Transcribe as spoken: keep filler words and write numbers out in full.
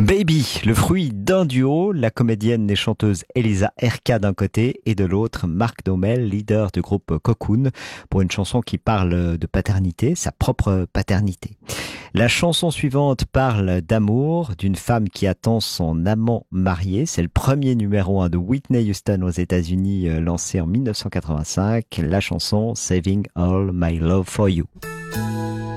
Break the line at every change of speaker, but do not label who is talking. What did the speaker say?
Baby, le fruit d'un duo, la comédienne et chanteuse Elisa Erka d'un côté et de l'autre Marc Domel, leader du groupe Cocoon, pour une chanson qui parle de paternité, sa propre paternité. La chanson suivante parle d'amour, d'une femme qui attend son amant marié. C'est le premier numéro un de Whitney Houston aux États-Unis, lancé en mille neuf cent quatre-vingt-cinq. La chanson Saving All My Love for You.